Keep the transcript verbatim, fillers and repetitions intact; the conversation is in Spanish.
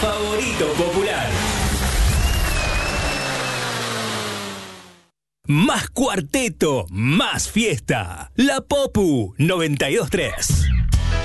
favorito popular. Más cuarteto, más fiesta. La Popu noventa y dos tres.